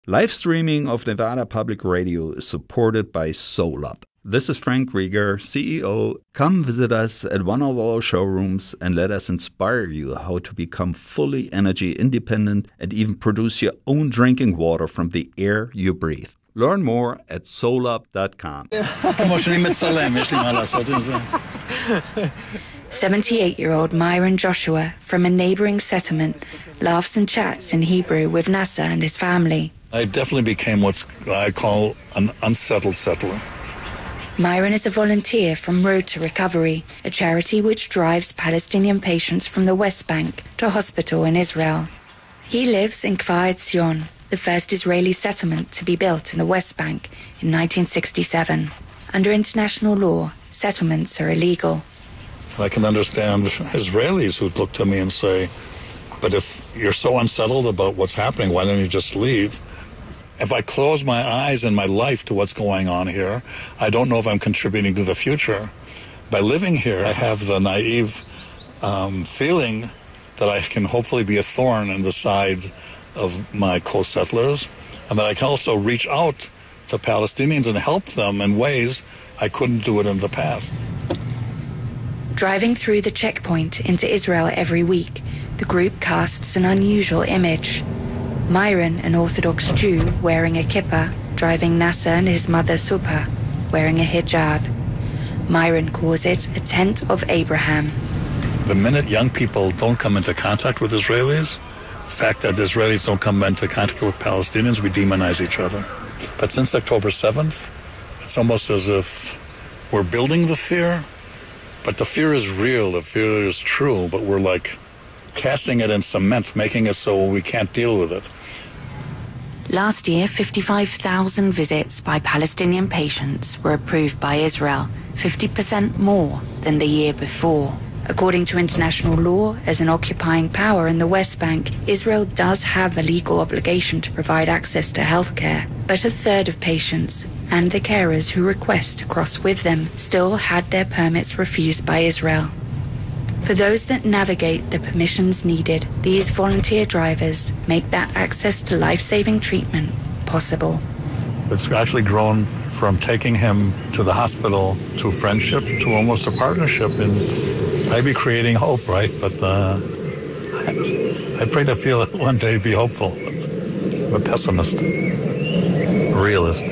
Live streaming of Nevada Public Radio is supported by SolUp. This is Frank Rieger, CEO. Come visit us at one of our showrooms and let us inspire you how to become fully energy independent and even produce your own drinking water from the air you breathe. Learn more at solup.com. 78-year-old Myron Joshua from a neighboring settlement laughs and chats in Hebrew with Nasser and his family. I definitely became what I call an unsettled settler. Myron is a volunteer from Road to Recovery, a charity which drives Palestinian patients from the West Bank to a hospital in Israel. He lives in Kfar Etzion, the first Israeli settlement to be built in the West Bank in 1967. Under international law, settlements are illegal. I can understand Israelis who look to me and say, but if you're so unsettled about what's happening, why don't you just leave? If I close my eyes in my life to what's going on here, I don't know if I'm contributing to the future. By living here, I have the naive feeling that I can hopefully be a thorn in the side of my co-settlers, and that I can also reach out to Palestinians and help them in ways I couldn't do it in the past. Driving through the checkpoint into Israel every week, the group casts an unusual image. Myron, an Orthodox Jew wearing a kippah, driving Nasser and his mother Subha, wearing a hijab. Myron calls it a tent of Abraham. The minute young people don't come into contact with Israelis, the fact that Israelis don't come into contact with Palestinians, we demonize each other. But since October 7th, it's almost as if we're building the fear, but the fear is real, the fear is true, but we're like casting it in cement, making it so we can't deal with it. Last year, 55,000 visits by Palestinian patients were approved by Israel, 50% more than the year before. According to international law, as an occupying power in the West Bank, Israel does have a legal obligation to provide access to healthcare, but a third of patients and the carers who request to cross with them still had their permits refused by Israel. For those that navigate the permissions needed, these volunteer drivers make that access to life-saving treatment possible. It's actually grown from taking him to the hospital to friendship to almost a partnership and maybe creating hope, right? But I pray to feel it one day, be hopeful. I'm a pessimist, a realist.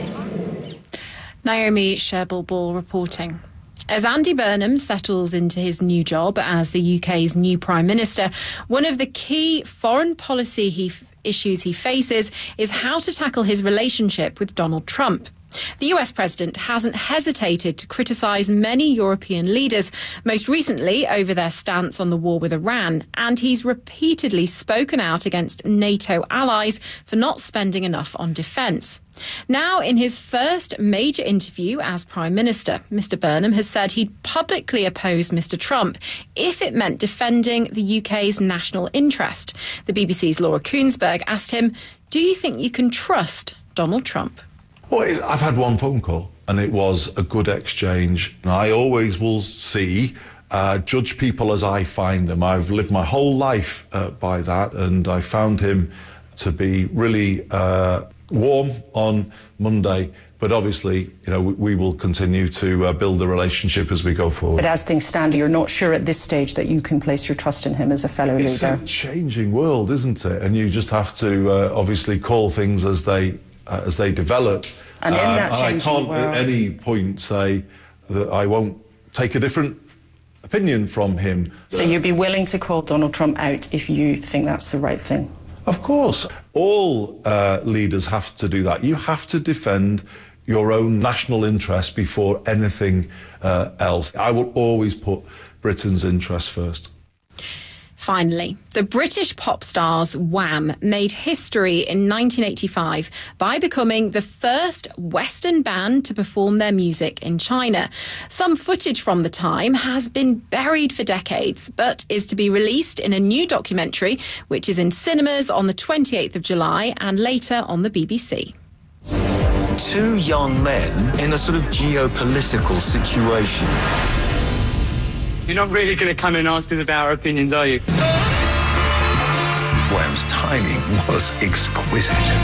Naomi Sherbill-Ball reporting. As Andy Burnham settles into his new job as the UK's new Prime Minister, one of the key foreign policy issues he faces is how to tackle his relationship with Donald Trump. The US president hasn't hesitated to criticise many European leaders, most recently over their stance on the war with Iran, and he's repeatedly spoken out against NATO allies for not spending enough on defence. Now, in his first major interview as Prime Minister, Mr Burnham has said he'd publicly oppose Mr Trump if it meant defending the UK's national interest. The BBC's Laura Koonsberg asked him, do you think you can trust Donald Trump? Well, I've had one phone call, and it was a good exchange. I always will judge people as I find them. I've lived my whole life by that, and I found him to be really warm on Monday. But obviously, we will continue to build a relationship as we go forward. But as things stand, you're not sure at this stage that you can place your trust in him as a fellow leader. It's a changing world, isn't it? And you just have to obviously call things as they develop. And in that changing world, I can't at any point say that I won't take a different opinion from him. So you'd be willing to call Donald Trump out if you think that's the right thing? Of course. All leaders have to do that. You have to defend your own national interest before anything else. I will always put Britain's interest first. Finally, the British pop stars Wham made history in 1985 by becoming the first Western band to perform their music in China. Some footage from the time has been buried for decades, but is to be released in a new documentary, which is in cinemas on the 28th of July and later on the BBC. Two young men in a sort of geopolitical situation. You're not really going to come and ask us about our opinions, are you? Wham's timing was exquisite.